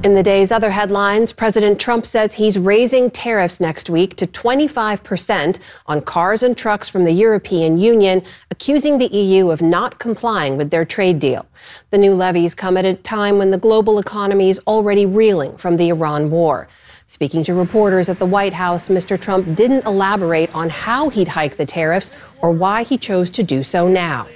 In the day's other headlines, President Trump says he's raising tariffs next week to 25% on cars and trucks from the European Union, accusing the EU of not complying with their trade deal. The new levies come at a time when the global economy is already reeling from the Iran war. Speaking to reporters at the White House, Mr. Trump didn't elaborate on how he'd hike the tariffs or why he chose to do so now.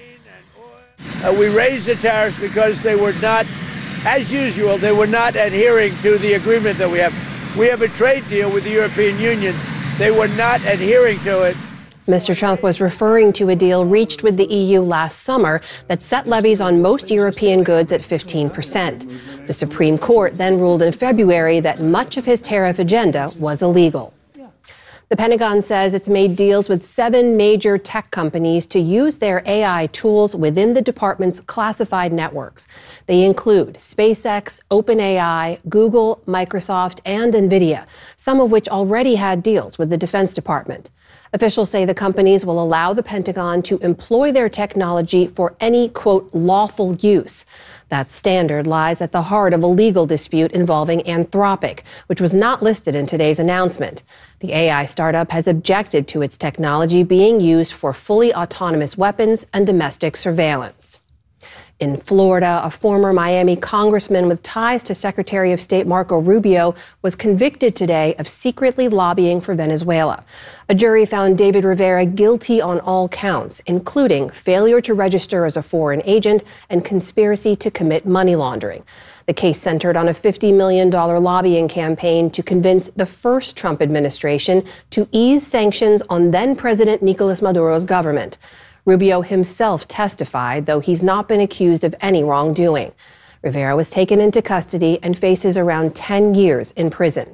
We raised the tariffs because they were not, as usual, they were not adhering to the agreement that we have. We have a trade deal with the European Union. They were not adhering to it. Mr. Trump was referring to a deal reached with the EU last summer that set levies on most European goods at 15%. The Supreme Court then ruled in February that much of his tariff agenda was illegal. The Pentagon says it's made deals with 7 major tech companies to use their AI tools within the department's classified networks. They include SpaceX, OpenAI, Google, Microsoft, and NVIDIA, some of which already had deals with the Defense Department. Officials say the companies will allow the Pentagon to employ their technology for any, quote, lawful use. That standard lies at the heart of a legal dispute involving Anthropic, which was not listed in today's announcement. The AI startup has objected to its technology being used for fully autonomous weapons and domestic surveillance. In Florida, a former Miami congressman with ties to Secretary of State Marco Rubio was convicted today of secretly lobbying for Venezuela. A jury found David Rivera guilty on all counts, including failure to register as a foreign agent and conspiracy to commit money laundering. The case centered on a $50 million lobbying campaign to convince the first Trump administration to ease sanctions on then-President Nicolas Maduro's government. Rubio himself testified, though he's not been accused of any wrongdoing. Rivera was taken into custody and faces around 10 years in prison.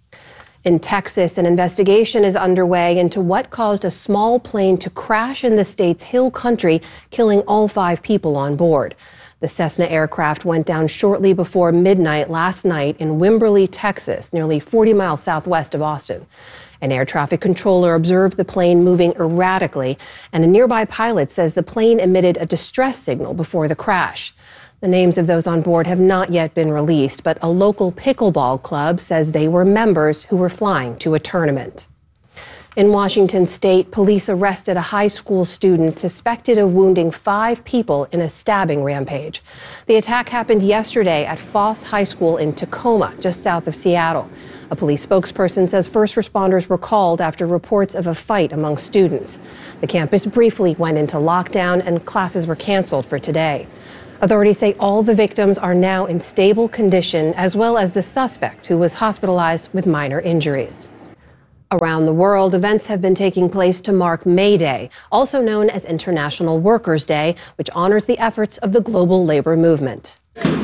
In Texas, an investigation is underway into what caused a small plane to crash in the state's hill country, killing all 5 people on board. The Cessna aircraft went down shortly before midnight last night in Wimberley, Texas, nearly 40 miles southwest of Austin. An air traffic controller observed the plane moving erratically, and a nearby pilot says the plane emitted a distress signal before the crash. The names of those on board have not yet been released, but a local pickleball club says they were members who were flying to a tournament. In Washington state, police arrested a high school student suspected of wounding 5 people in a stabbing rampage. The attack happened yesterday at Foss High School in Tacoma, just south of Seattle. A police spokesperson says first responders were called after reports of a fight among students. The campus briefly went into lockdown and classes were canceled for today. Authorities say all the victims are now in stable condition, as well as the suspect, who was hospitalized with minor injuries. Around the world, events have been taking place to mark May Day, also known as International Workers' Day, which honors the efforts of the global labor movement.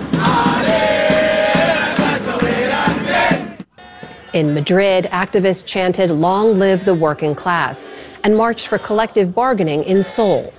In Madrid, activists chanted "Long live the working class" and marched for collective bargaining in Seoul.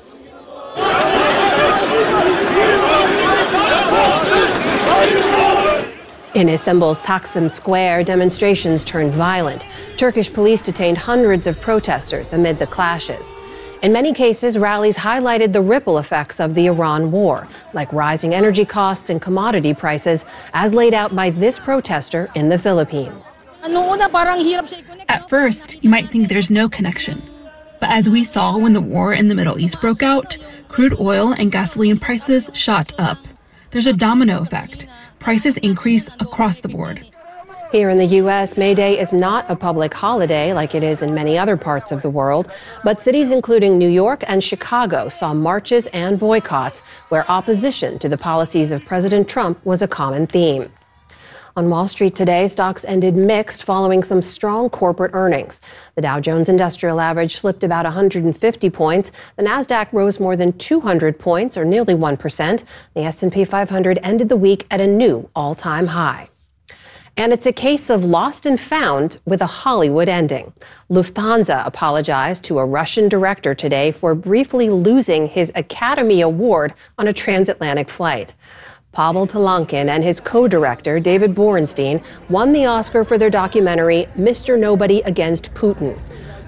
In Istanbul's Taksim Square, demonstrations turned violent. Turkish police detained hundreds of protesters amid the clashes. In many cases, rallies highlighted the ripple effects of the Iran war, like rising energy costs and commodity prices, as laid out by this protester in the Philippines. At first, you might think there's no connection. But as we saw when the war in the Middle East broke out, crude oil and gasoline prices shot up. There's a domino effect. Prices increase across the board. Here in the U.S., May Day is not a public holiday like it is in many other parts of the world, but cities including New York and Chicago saw marches and boycotts where opposition to the policies of President Trump was a common theme. On Wall Street today, stocks ended mixed following some strong corporate earnings. The Dow Jones Industrial Average slipped about 150 points. The Nasdaq rose more than 200 points, or nearly 1%. The S&P 500 ended the week at a new all-time high. And it's a case of lost and found with a Hollywood ending. Lufthansa apologized to a Russian director today for briefly losing his Academy Award on a transatlantic flight. Pavel Telankin and his co-director, David Borenstein, won the Oscar for their documentary, Mr. Nobody Against Putin.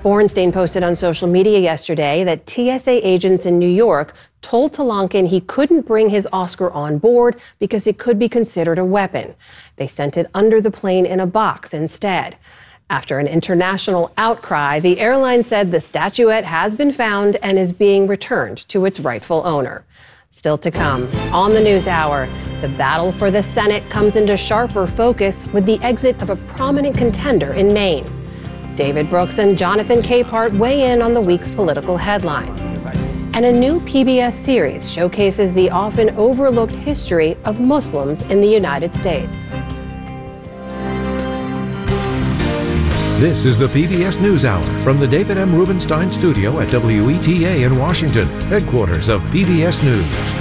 Bornstein posted on social media yesterday that TSA agents in New York told Tolankin he couldn't bring his Oscar on board because it could be considered a weapon. They sent it under the plane in a box instead. After an international outcry, the airline said the statuette has been found and is being returned to its rightful owner. Still to come, on the NewsHour, the battle for the Senate comes into sharper focus with the exit of a prominent contender in Maine. David Brooks and Jonathan Capehart weigh in on the week's political headlines. And a new PBS series showcases the often overlooked history of Muslims in the United States. This is the PBS NewsHour from the David M. Rubenstein studio at WETA in Washington, headquarters of PBS News.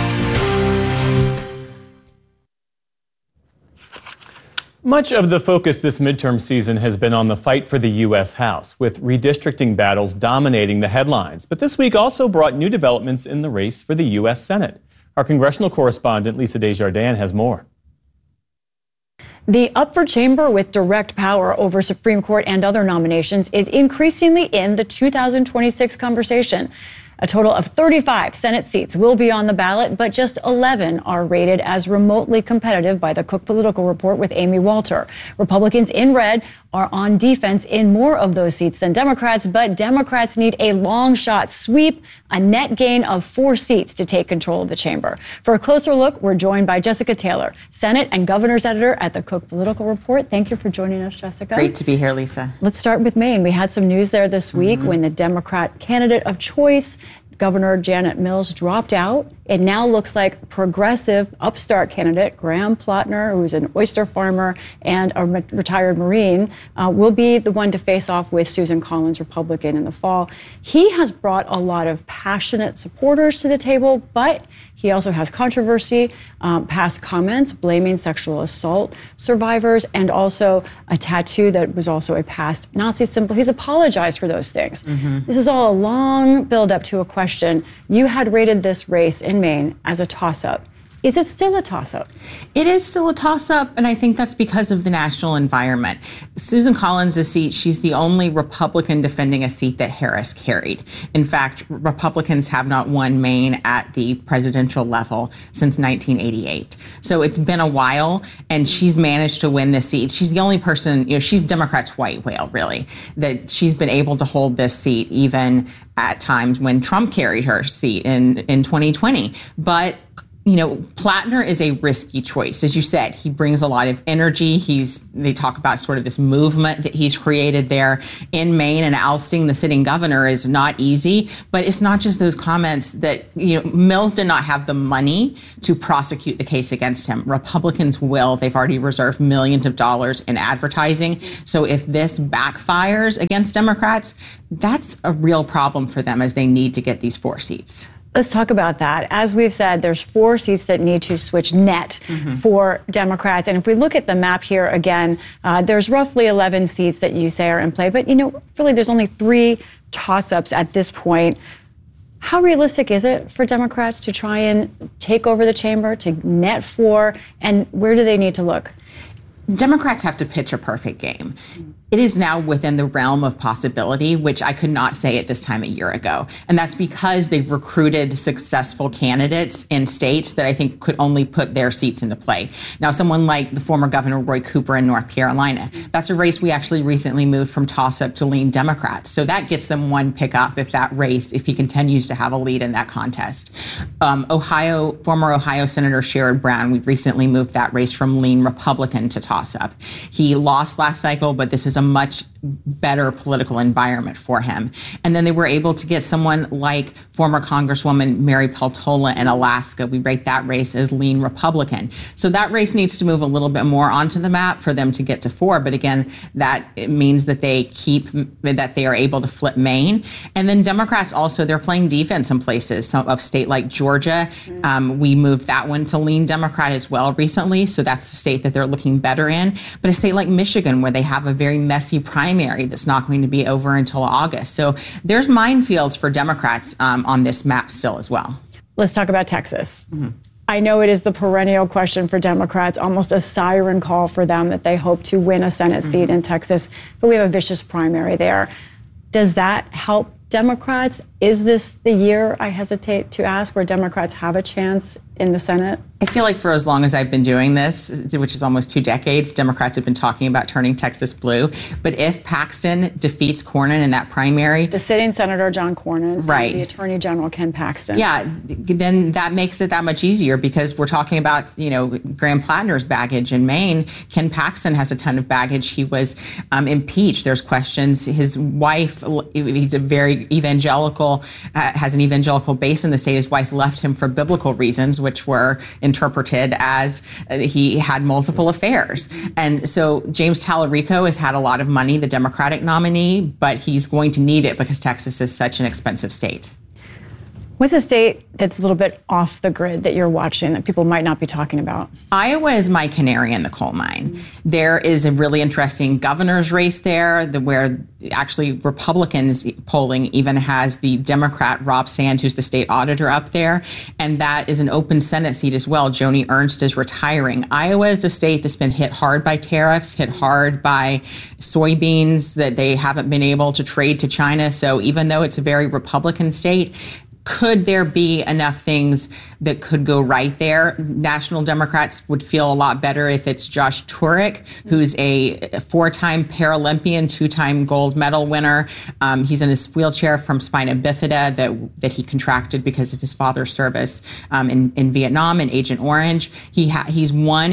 Much of the focus this midterm season has been on the fight for the U.S. House, with redistricting battles dominating the headlines. But this week also brought new developments in the race for the U.S. Senate. Our congressional correspondent, Lisa Desjardins, has more. The upper chamber with direct power over Supreme Court and other nominations is increasingly in the 2026 conversation. A total of 35 Senate seats will be on the ballot, but just 11 are rated as remotely competitive by the Cook Political Report with Amy Walter. Republicans in red are on defense in more of those seats than Democrats, but Democrats need a long shot sweep, a net gain of 4 seats to take control of the chamber. For a closer look, we're joined by Jessica Taylor, Senate and Governor's Editor at the Cook Political Report. Thank you for joining us, Jessica. Great to be here, Lisa. Let's start with Maine. We had some news there this week when the Democrat candidate of choice, Governor Janet Mills, dropped out. It now looks like progressive upstart candidate Graham Plotner, who's an oyster farmer and a retired Marine, will be the one to face off with Susan Collins, Republican, in the fall. He has brought a lot of passionate supporters to the table, but he also has controversy, past comments blaming sexual assault survivors, and also a tattoo that was also a past Nazi symbol. He's apologized for those things. This is all a long build-up to a question. You had rated this race in Maine as a toss-up. Is it still a toss-up? It is still a toss-up, and I think that's because of the national environment. Susan Collins' seat, she's the only Republican defending a seat that Harris carried. In fact, Republicans have not won Maine at the presidential level since 1988. So it's been a while, and she's managed to win this seat. She's the only person, she's Democrats' white whale, really, that she's been able to hold this seat even at times when Trump carried her seat in 2020. But Plotner is a risky choice. As you said, he brings a lot of energy. They talk about sort of this movement that he's created there in Maine, and ousting the sitting governor is not easy. But it's not just those comments that, Mills did not have the money to prosecute the case against him. Republicans will. They've already reserved millions of dollars in advertising. So if this backfires against Democrats, that's a real problem for them as they need to get these 4 seats. Let's talk about that. As we've said, there's 4 seats that need to switch net for Democrats. And if we look at the map here again, there's roughly 11 seats that you say are in play. But, really, there's only 3 toss-ups at this point. How realistic is it for Democrats to try and take over the chamber, to net 4? And where do they need to look? Democrats have to pitch a perfect game. It is now within the realm of possibility, which I could not say at this time a year ago. And that's because they've recruited successful candidates in states that I think could only put their seats into play. Now, someone like the former Governor Roy Cooper in North Carolina, that's a race we actually recently moved from toss-up to lean Democrat. So that gets them 1 pickup if he continues to have a lead in that contest. Former Ohio Senator Sherrod Brown, we've recently moved that race from lean Republican to toss-up. He lost last cycle, but this is a much better political environment for him. And then they were able to get someone like former Congresswoman Mary Peltola in Alaska. We rate that race as lean Republican. So that race needs to move a little bit more onto the map for them to get to 4. But again, that means that they are able to flip Maine. And then Democrats also, they're playing defense in places. So a state like Georgia, we moved that one to lean Democrat as well recently. So that's the state that they're looking better in. But a state like Michigan, where they have a very messy primary that's not going to be over until August. So there's minefields for Democrats on this map still as well. Let's talk about Texas. I know it is the perennial question for Democrats, almost a siren call for them that they hope to win a Senate seat in Texas, but we have a vicious primary there. Does that help Democrats? Is this the year, I hesitate to ask, where Democrats have a chance in the Senate? I feel like for as long as I've been doing this, which is almost 2 decades, Democrats have been talking about turning Texas blue. But if Paxton defeats Cornyn in that primary... The sitting Senator John Cornyn, right, and the Attorney General Ken Paxton. Yeah, then that makes it that much easier because we're talking about, Graham Plattner's baggage in Maine. Ken Paxton has a ton of baggage. He was impeached. There's questions. His wife, he's a very evangelical, has an evangelical base in the state. His wife left him for biblical reasons, which were interpreted as he had multiple affairs. And so James Tallarico has had a lot of money, the Democratic nominee, but he's going to need it because Texas is such an expensive state. What's a state that's a little bit off the grid that you're watching that people might not be talking about? Iowa is my canary in the coal mine. There is a really interesting governor's race there where actually Republicans polling even has the Democrat Rob Sand, who's the state auditor, up there. And that is an open Senate seat as well. Joni Ernst is retiring. Iowa is a state that's been hit hard by tariffs, hit hard by soybeans that they haven't been able to trade to China. So even though it's a very Republican state, could there be enough things that could go right there? National Democrats would feel a lot better if it's Josh Turek, who's a 4-time Paralympian, 2-time gold medal winner. He's in his wheelchair from spina bifida that he contracted because of his father's service in Vietnam in Agent Orange. He's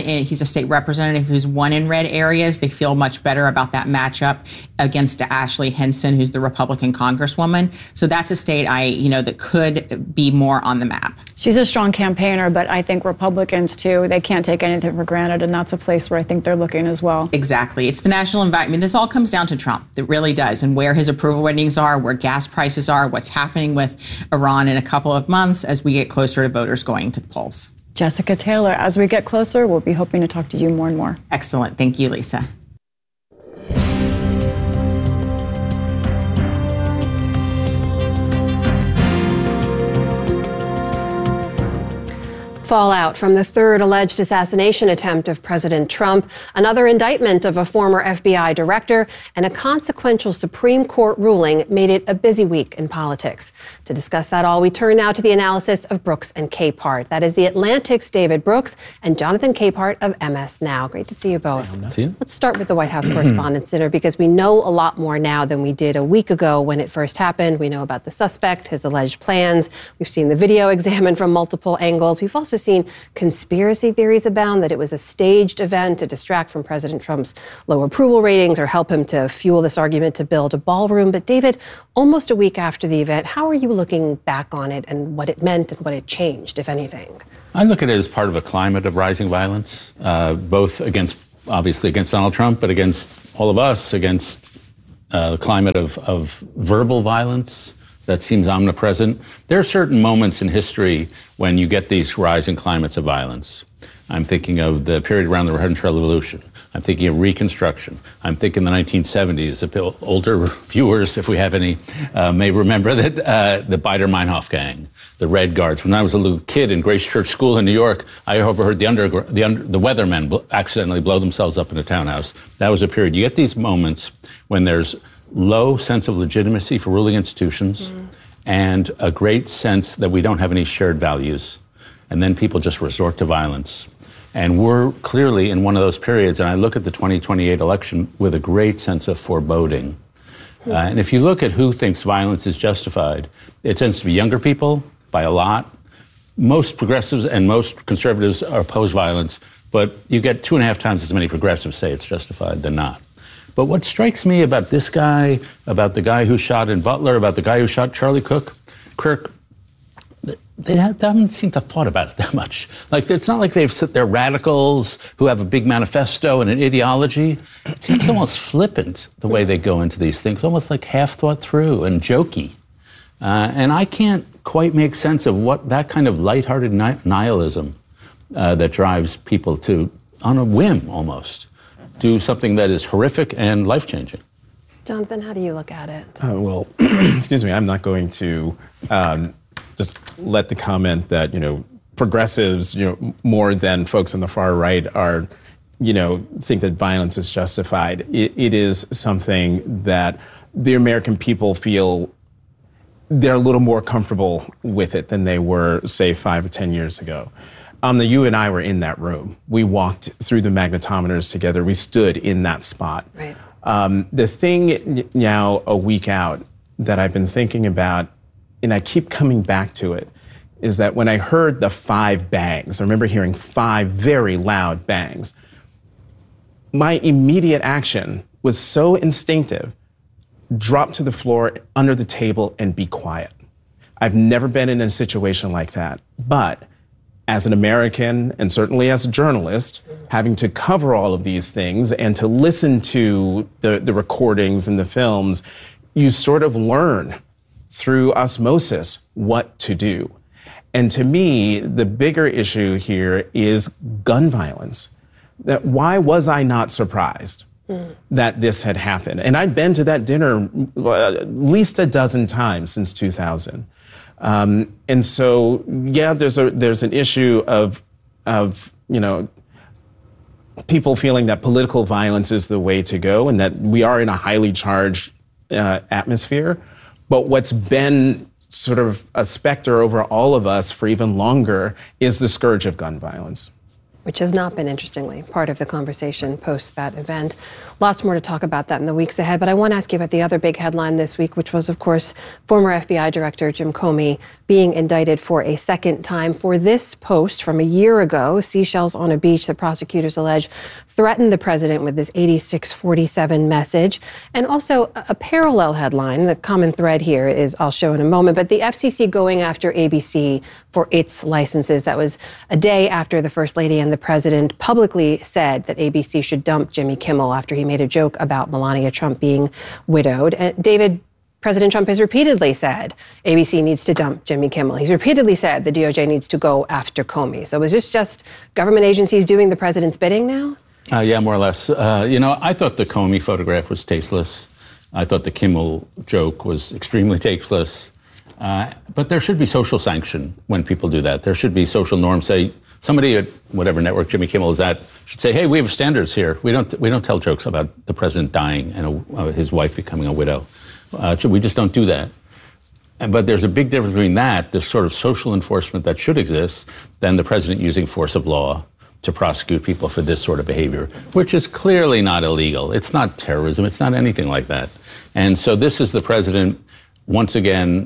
a state representative who's won in red areas. They feel much better about that matchup against Ashley Hinson, who's the Republican congresswoman. So that's a state that could be more on the map. She's a strong campaigner, but I think Republicans too, they can't take anything for granted, and that's a place where I think they're looking as well. Exactly. It's the national environment. This all comes down to Trump. It really does. And where his approval ratings are, where gas prices are, what's happening with Iran in a couple of months as we get closer to voters going to the polls. Jessica Taylor, as we get closer, we'll be hoping to talk to you more and more. Excellent. Thank you, Lisa. Fallout from the 3rd alleged assassination attempt of President Trump, another indictment of a former FBI director, and a consequential Supreme Court ruling made it a busy week in politics. To discuss that all, we turn now to the analysis of Brooks and Capehart. That is The Atlantic's David Brooks and Jonathan Capehart of MS Now. Great to see you both. See you. Let's start with the White House Correspondents' Dinner because we know a lot more now than we did a week ago when it first happened. We know about the suspect, his alleged plans. We've seen the video examined from multiple angles. We've also seen conspiracy theories abound that it was a staged event to distract from President Trump's low approval ratings or help him to fuel this argument to build a ballroom. But David, almost a week after the event, how are you looking back on it and what it meant and what it changed, if anything? I look at it as part of a climate of rising violence, both obviously against Donald Trump, but against all of us, against a climate of verbal violence that seems omnipresent. There are certain moments in history when you get these rising climates of violence. I'm thinking of the period around the Industrial Revolution. I'm thinking of Reconstruction. I'm thinking the 1970s. Older viewers, if we have any, may remember that the Baader-Meinhof gang, the Red Guards. When I was a little kid in Grace Church School in New York, I overheard the weathermen accidentally blow themselves up in a townhouse. That was a period. You get these moments when there's low sense of legitimacy for ruling institutions and a great sense that we don't have any shared values. And then people just resort to violence. And we're clearly in one of those periods. And I look at the 2028 election with a great sense of foreboding. And if you look at who thinks violence is justified, it tends to be younger people by a lot. Most progressives and most conservatives oppose violence, but you get 2.5 times as many progressives say it's justified than not. But what strikes me about this guy, about the guy who shot in Butler, about the guy who shot Charlie Kirk, they haven't seemed to have thought about it that much. Like, it's not like they're radicals who have a big manifesto and an ideology. It seems almost flippant the way they go into these things, almost like half thought through and jokey. And I can't quite make sense of what that kind of lighthearted nihilism that drives people to, on a whim almost, do something that is horrific and life-changing. Jonathan, how do you look at it? Well, excuse me, I'm not going to just let the comment that, progressives, more than folks on the far right are, think that violence is justified. It is something that the American people feel they're a little more comfortable with it than they were, say, 5 or 10 years ago. You and I were in that room. We walked through the magnetometers together. We stood in that spot. Right. The thing now, a week out, that I've been thinking about, and I keep coming back to it, is that when I heard the 5 bangs, I remember hearing 5 very loud bangs, my immediate action was so instinctive: drop to the floor, under the table, and be quiet. I've never been in a situation like that. But as an American, and certainly as a journalist, having to cover all of these things and to listen to the recordings and the films, you sort of learn through osmosis what to do. And to me, the bigger issue here is gun violence. That why was I not surprised that this had happened? And I've been to that dinner at least a dozen times since 2000. And so, yeah, there's an issue of people feeling that political violence is the way to go, and that we are in a highly charged atmosphere. But what's been sort of a specter over all of us for even longer is the scourge of gun violence. Which has not been, interestingly, part of the conversation post that event. Lots more to talk about that in the weeks ahead, but I want to ask you about the other big headline this week, which was, of course, former FBI Director Jim Comey being indicted for a second time for this post from a year ago. Seashells on a beach, the prosecutors allege, threatened the president with this 8647 message. And also a parallel headline, the common thread here is, I'll show in a moment, but the FCC going after ABC for its licenses. That was a day after the First Lady and the president publicly said that ABC should dump Jimmy Kimmel after he made a joke about Melania Trump being widowed. And David, President Trump has repeatedly said ABC needs to dump Jimmy Kimmel. He's repeatedly said the DOJ needs to go after Comey. So is this just government agencies doing the president's bidding now? Yeah, more or less. I thought the Comey photograph was tasteless. I thought the Kimmel joke was extremely tasteless. But there should be social sanction when people do that. There should be social norms. Say somebody at whatever network Jimmy Kimmel is at should say, "Hey, we have standards here. We don't tell jokes about the president dying and his wife becoming a widow. We just don't do that." But there's a big difference between that, the sort of social enforcement that should exist, than the president using force of law to prosecute people for this sort of behavior, which is clearly not illegal. It's not terrorism. It's not anything like that. And so this is the president, once again,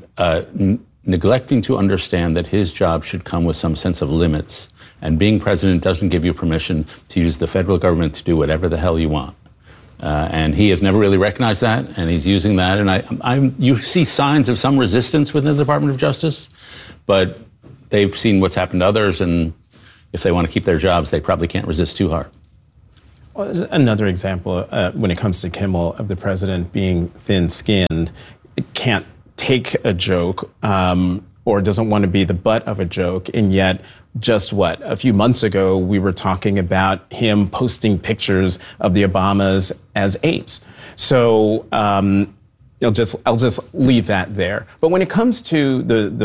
neglecting to understand that his job should come with some sense of limits. And being president doesn't give you permission to use the federal government to do whatever the hell you want. And he has never really recognized that, and he's using that. And you see signs of some resistance within the Department of Justice, but they've seen what's happened to others, and if they want to keep their jobs, they probably can't resist too hard. Well, there's another example when it comes to Kimmel of the president being thin-skinned, can't take a joke or doesn't want to be the butt of a joke, and yet just a few months ago, we were talking about him posting pictures of the Obamas as apes. So I'll just leave that there. But when it comes to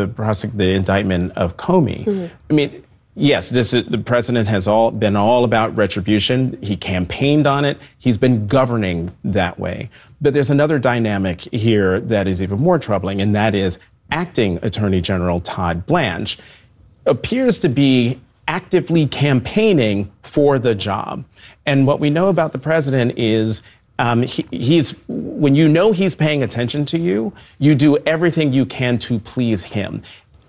the indictment of Comey, I mean, yes, the president has been all about retribution. He campaigned on it. He's been governing that way. But there's another dynamic here that is even more troubling, and that is acting Attorney General Todd Blanche appears to be actively campaigning for the job. And what we know about the president is when you know he's paying attention to you, you do everything you can to please him.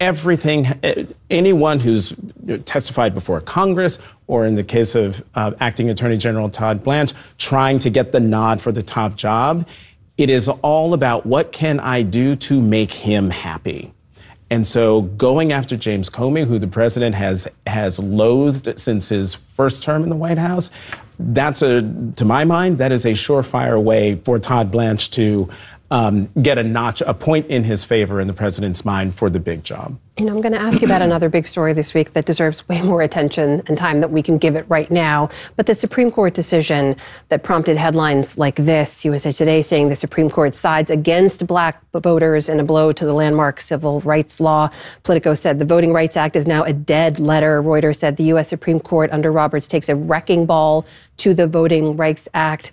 Anyone who's testified before Congress, or in the case of acting Attorney General Todd Blanche, trying to get the nod for the top job, it is all about what can I do to make him happy. And so going after James Comey, who the president has loathed since his first term in the White House, to my mind, that is a surefire way for Todd Blanche to get a point in his favor in the president's mind for the big job. I'm going to ask you about another big story this week that deserves way more attention and time that we can give it right now. But the Supreme Court decision that prompted headlines like this, USA Today saying the Supreme Court sides against black voters in a blow to the landmark civil rights law. Politico said the Voting Rights Act is now a dead letter. Reuters said the U.S. Supreme Court under Roberts takes a wrecking ball to the Voting Rights Act.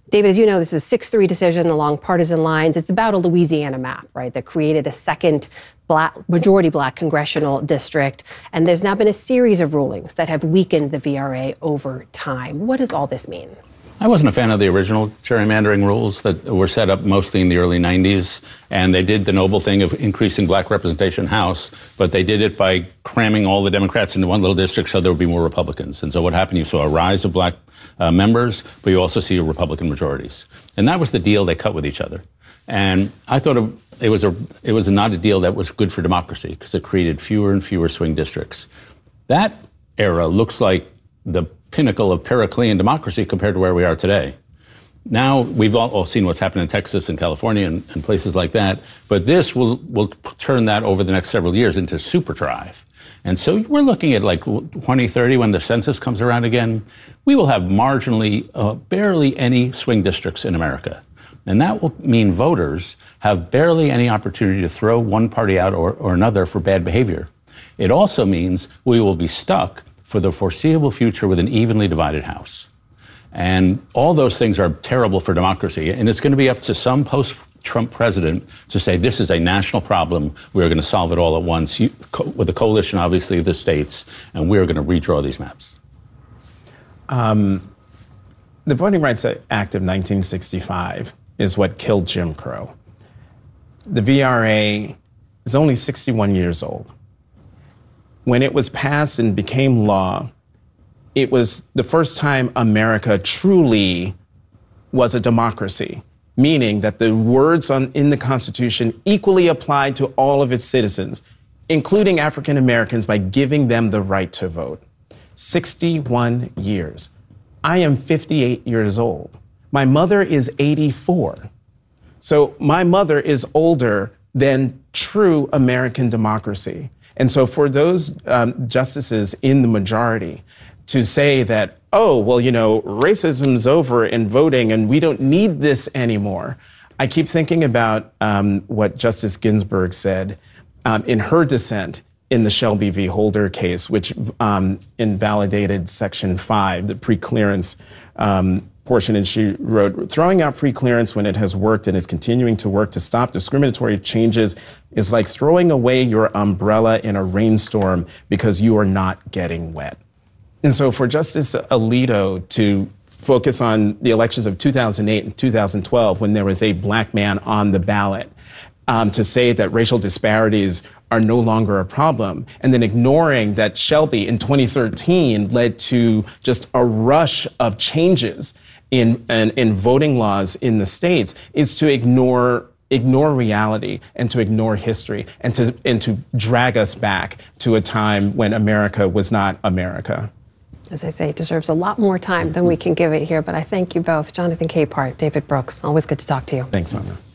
David, as you know, this is a 6-3 decision along partisan lines. It's about a Louisiana map, right, that created a second majority black congressional district. And there's now been a series of rulings that have weakened the VRA over time. What does all this mean? I wasn't a fan of the original gerrymandering rules that were set up mostly in the early 90s. And they did the noble thing of increasing black representation in the House, but they did it by cramming all the Democrats into one little district so there would be more Republicans. And so what happened, you saw a rise of black members, but you also see Republican majorities. And that was the deal they cut with each other. And I thought it was not a deal that was good for democracy because it created fewer and fewer swing districts. That era looks like the pinnacle of Periclean democracy compared to where we are today. Now, we've all seen what's happened in Texas and California and places like that, but this will turn that over the next several years into superdrive. And so we're looking at like 2030 when the census comes around again, we will have marginally, barely any swing districts in America. And that will mean voters have barely any opportunity to throw one party out or another for bad behavior. It also means we will be stuck for the foreseeable future with an evenly divided House. And all those things are terrible for democracy. And it's going to be up to some post-Trump president to say, this is a national problem. We're going to solve it all at once with a coalition, obviously, of the states. And we're going to redraw these maps. The Voting Rights Act of 1965 is what killed Jim Crow. The VRA is only 61 years old. When it was passed and became law, it was the first time America truly was a democracy, meaning that the words in the Constitution equally applied to all of its citizens, including African Americans, by giving them the right to vote. 61 years. I am 58 years old. My mother is 84. So my mother is older than true American democracy. And so for those justices in the majority to say that, oh, well, you know, racism's over in voting and we don't need this anymore. I keep thinking about what Justice Ginsburg said in her dissent in the Shelby v. Holder case, which invalidated Section 5, the preclearance portion. And she wrote, throwing out preclearance when it has worked and is continuing to work to stop discriminatory changes is like throwing away your umbrella in a rainstorm because you are not getting wet. And so for Justice Alito to focus on the elections of 2008 and 2012, when there was a black man on the ballot, to say that racial disparities are no longer a problem, and then ignoring that Shelby in 2013 led to just a rush of changes in voting laws in the states, is to ignore reality and to ignore history and to drag us back to a time when America was not America. As I say, it deserves a lot more time than we can give it here, but I thank you both. Jonathan Capehart, David Brooks, always good to talk to you. Thanks, Anna.